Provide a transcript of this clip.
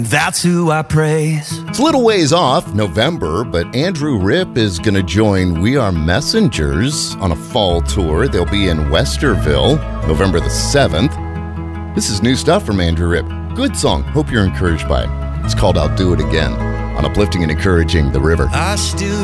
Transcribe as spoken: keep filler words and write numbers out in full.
That's who I praise. It's a little ways off, November, but Andrew Ripp is going to join We Are Messengers on a fall tour. They'll be in Westerville, November the seventh. This is new stuff from Andrew Ripp. Good song. Hope you're encouraged by it. It's called I'll Do It Again on Uplifting and Encouraging the River. I still